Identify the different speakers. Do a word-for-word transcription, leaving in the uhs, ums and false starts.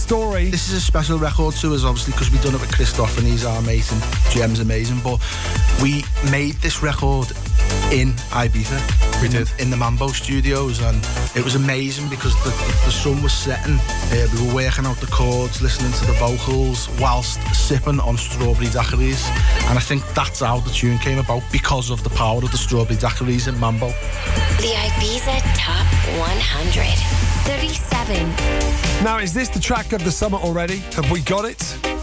Speaker 1: story.
Speaker 2: This is a special record to us, obviously, because we've done it with Christoph and he's our mate and Jem's amazing, but we made this record in Ibiza.
Speaker 1: We did.
Speaker 2: In the Mambo studios, and it was amazing because the, the, the sun was setting. Uh, we were working out the chords, listening to the vocals whilst sipping on strawberry daiquiris, and I think that's how the tune came about, because of the power of the strawberry daiquiris in Mambo.
Speaker 3: The Ibiza Top one hundred. thirty-seven.
Speaker 1: Now, is this the track of the summer already? Have we got it?